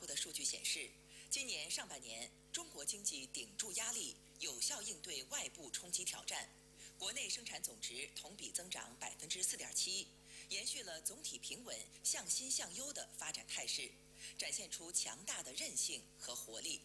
布的数据显示，今年上半年中国经济顶住压力，有效应对外部冲击挑战，国内生产总值同比增长4.7%，延续了总体平稳、向新向优的发展态势，展现出强大的韧性和活力。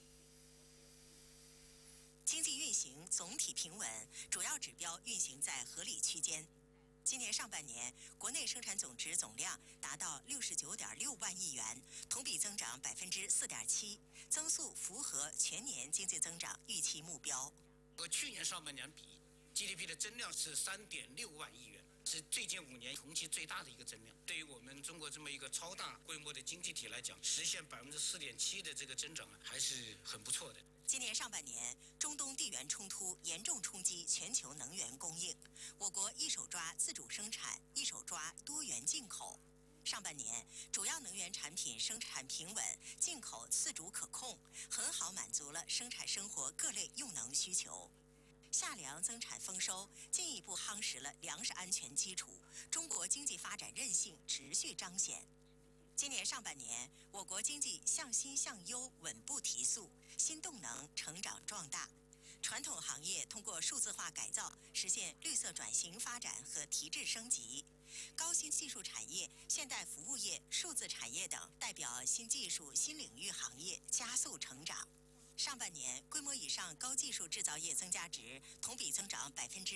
经济运行总体平稳，主要指标运行在合理区间。今年上半年，国内生产总值总量达到69.6万亿元，同比增长4.7%，增速符合全年经济增长预期目标。 和去年上半年比 ，GDP 的增量是3.6万亿元，是最近5年同期最大的一个增量。对于我们中国这么一个超大规模的经济体来讲，实现4.7%的这个增长还是很不错的。 今年上半年，中东地缘冲突严重冲击全球能源供应，我国一手抓自主生产，一手抓多元进口。上半年，主要能源产品生产平稳，进口自主可控，很好满足了生产生活各类用能需求。夏粮增产丰收，进一步夯实了粮食安全基础，中国经济发展韧性持续彰显。今年上半年，我国经济向新向优稳步提速，新动能成长壮大。传统行业通过数字化改造，实现绿色转型发展和提质升级。高新技术产业、现代服务业、数字产业等代表新技术新领域行业加速成长。上半年，规模以上高技术制造业增加值同比增长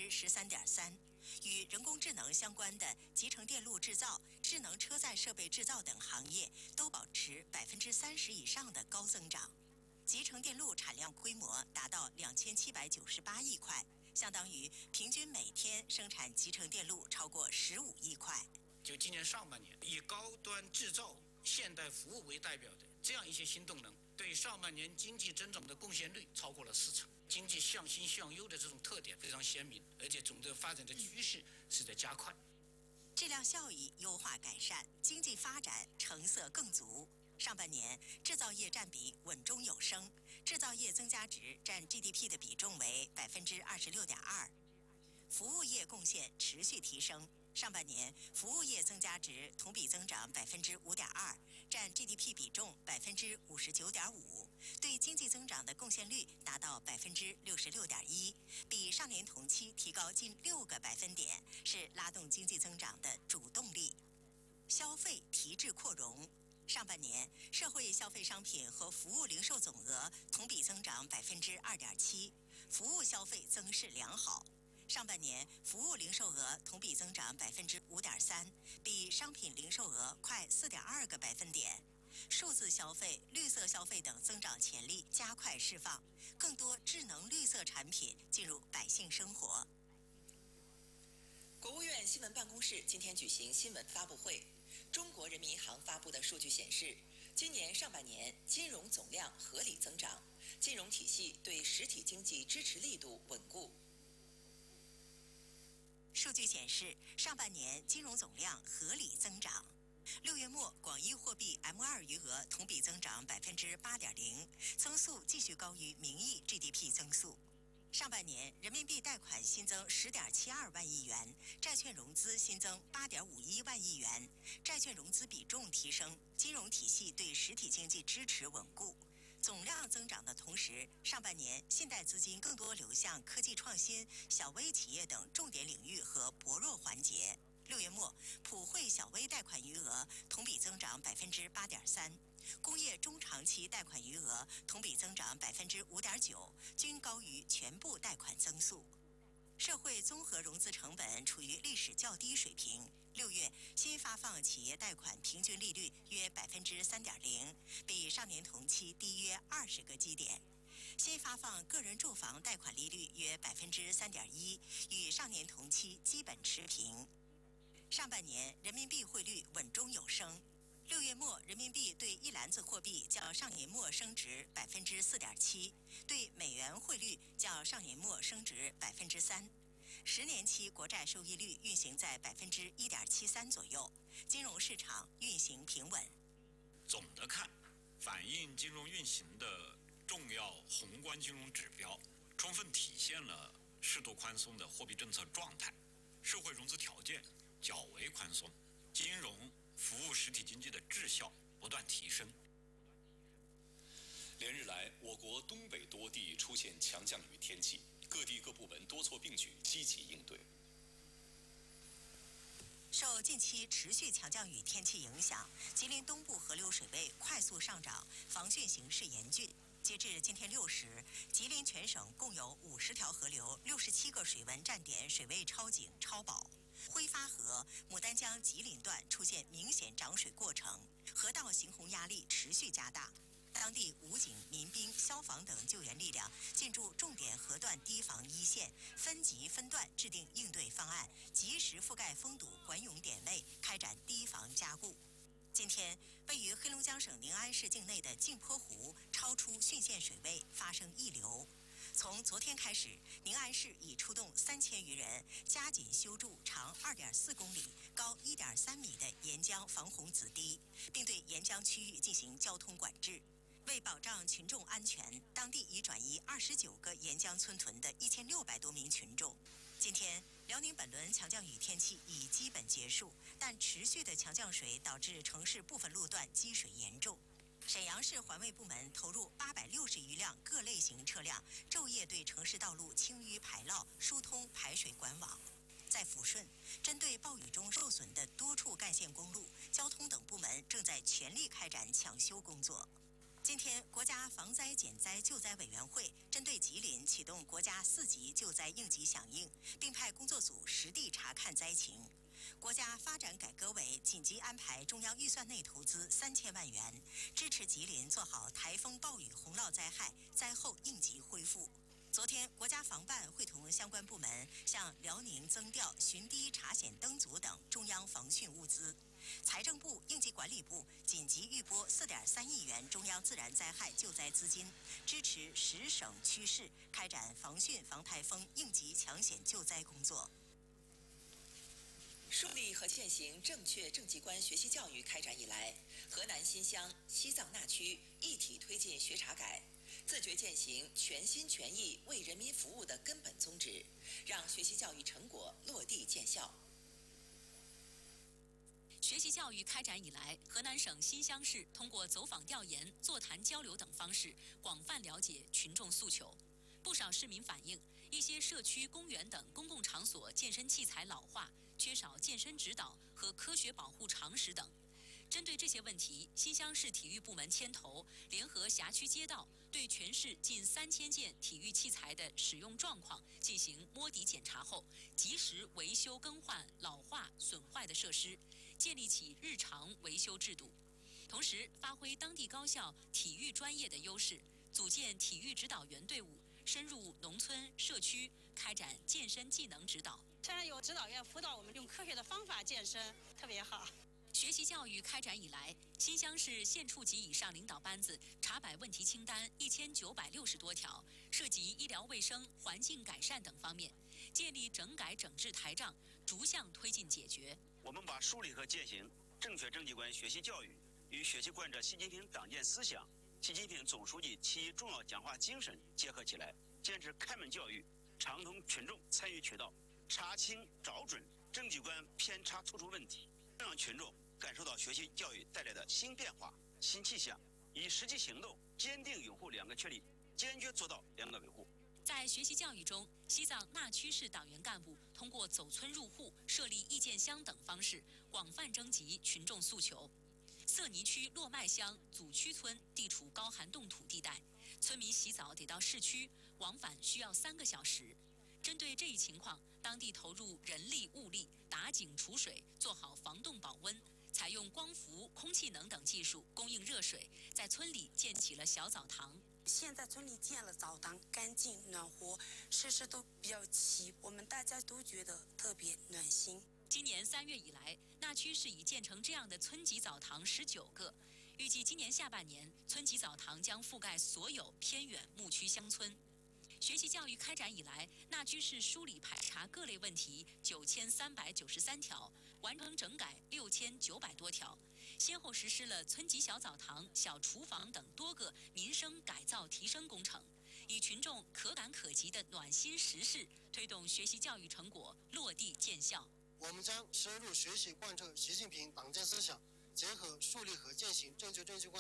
13.3%，与人工智能相关的集成电路制造、智能车载设备制造等行业都保持30%以上的高增长。集成电路产量规模达到2798亿块，相当于平均每天生产集成电路超过15亿块。 就今年上半年，以高端制造、现代服务为代表的这样一些新动能，对上半年经济增长的贡献率超过了40%，经济向新向优的这种特点非常鲜明，而且总的发展的趋势是在加快。 质量效益优化改善，经济发展成色更足。上半年，制造业占比稳中有升，制造业增加值占 GDP 的比重为26.2%，服务业贡献持续提升。上半年，服务业增加值同比增长5.2%，占 GDP 比重59.5%，对经济增长的贡献率达到66.1%，比上年同期提高近6个百分点，是拉动经济增长的主动力。消费提质扩容。上半年，社会消费商品和服务零售总额同比增长2.7%，服务消费增势良好。上半年，服务零售额同比增长5.3%，比商品零售额快4.2个百分点。数字消费、绿色消费等增长潜力加快释放，更多智能绿色产品进入百姓生活。 国务院新闻办公室今天举行新闻发布会。中国人民银行发布的数据显示，今年上半年金融总量合理增长，金融体系对实体经济支持力度稳固。 数据显示，上半年金融总量合理增长。6月末，广义货币 M2 余额同比增长8.0%，增速继续高于名义 GDP 增速。上半年，人民币贷款新增10.72万亿元，债券融资新增8.51万亿元，债券融资比重提升，金融体系对实体经济支持稳固。总量增长的同时，上半年信贷资金更多流向科技创新、小微企业等重点领域和薄弱环节。6月末，普惠小微贷款余额同比增长8.3%，工业中长期贷款余额同比增长5.9%，均高于全部贷款增速。社会综合融资成本处于历史较低水平。6月新发放企业贷款平均利率约3.0%，比上年同期低约20个基点。新发放个人住房贷款利率约3.1%，与上年同期基本持平。上半年人民币汇率稳中有升。6月末，人民币对一篮子货币较上年末升值4.7%，对美元汇率较上年末升值3%。10年期国债收益率运行在1.73%左右，金融市场运行平稳。 总的看，反映金融运行的重要宏观金融指标，充分体现了适度宽松的货币政策状态，社会融资条件较为宽松，金融服务实体经济的质效不断提升。 地出现强降雨天气，各地各部门多措并举，积极应对。 受近期持续强降雨天气影响，吉林东部河流水位快速上涨，防汛形势严峻。截至今天6时，吉林全省共有50条河流、67个水文站点水位超警超保。挥发河、牡丹江吉林段出现明显涨水过程，河道行洪压力持续加大。当地武警、民兵、消防等救援力量进驻重点河段堤防一线，分级分段制定应对方案，及时覆盖封堵管涌点位，开展堤防加固。今天，位于黑龙江省宁安市境内的镜泊湖超出汛限水位，发生溢流。从昨天开始，宁安市已出动3000余人，加紧修筑长2.4公里、高1.3米的沿江防洪子堤，并对沿江区域进行交通管制。为保障群众安全，当地已转移29个沿江村屯的1600多名群众。今天，辽宁本轮强降雨天气已基本结束，但持续的强降水导致城市部分路段积水严重。沈阳市环卫部门投入860余辆各类型车辆，昼夜对城市道路清淤排涝、疏通排水管网。在抚顺，针对暴雨中受损的多处干线公路，交通等部门正在全力开展抢修工作。今天，国家防灾减灾救灾委员会针对吉林启动国家4级救灾应急响应，并派工作组实地查看灾情。国家发展改革委紧急安排中央预算内投资3000万元，支持吉林做好台风、暴雨、洪涝灾害灾后应急恢复。昨天，国家防办会同相关部门向辽宁增调巡堤查险灯组等中央防汛物资。财政部、应急管理部紧急预拨4.3亿元中央自然灾害救灾资金，支持10省区市开展防汛、防台风应急抢险救灾工作。 树立和践行正确政绩观学习教育开展以来，河南新乡、西藏那区一体推进学查改，自觉践行全心全意为人民服务的根本宗旨，让学习教育成果落地见效。 学习教育开展以来，河南省新乡市通过走访调研、座谈交流等方式，广泛了解群众诉求。不少市民反映，一些社区、公园等公共场所健身器材老化，缺少健身指导和科学保护常识等。针对这些问题，新乡市体育部门牵头，联合辖区街道，对全市近3000件体育器材的使用状况进行摸底检查后，及时维修更换老化损坏的设施，建立起日常维修制度。同时，发挥当地高校体育专业的优势，组建体育指导员队伍，深入农村社区，开展健身技能指导。 现在有指导员辅导我们用科学的方法健身，特别好。 学习教育开展以来，新乡市县处级以上领导班子查摆问题清单1960多条，涉及医疗卫生、环境改善等方面，建立整改整治台账，逐项推进解决。 我们把梳理和践行正确政绩观学习教育与学习贯彻习近平党建思想、习近平总书记7重要讲话精神结合起来，坚持开门教育，畅通群众参与渠道，查清找准政绩观偏差突出问题，让群众感受到学习教育带来的新变化、新气象，以实际行动坚定拥护2个确立，坚决做到2个维护。 在学习教育中，西藏那曲市党员干部通过走村入户、设立意见箱等方式，广泛征集群众诉求。色尼区洛麦乡祖区村地处高寒冻土地带，村民洗澡得到市区，往返需要3个小时。针对这一情况，当地投入人力物力打井储水，做好防冻保温，采用光伏、空气能等技术供应热水，在村里建起了小澡堂。 现在村里建了澡堂，干净暖和，设施都比较齐，我们大家都觉得特别暖心。 今年3月以来，那曲市已建成这样的村级澡堂19个，预计今年下半年，村级澡堂将覆盖所有偏远牧区乡村。学习教育开展以来，那曲市梳理排查各类问题9393条，完成整改6900多条，先后实施了村级小澡堂、小厨房等多个民生改造提升工程，以群众可感可及的暖心实事，推动学习教育成果落地见效。 我们将深入学习贯彻习近平党建思想，结合树立和践行正确政绩观